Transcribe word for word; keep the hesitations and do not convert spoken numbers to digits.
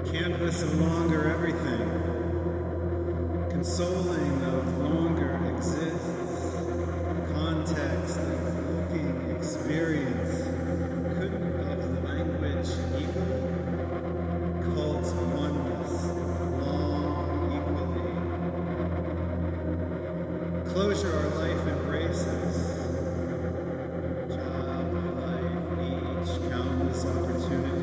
Canvas of longer everything, consoling of longer exists, context of looking experience, couldn't of the language equal, cult oneness, long equally. Closure our life embraces, job, life, each countless opportunity.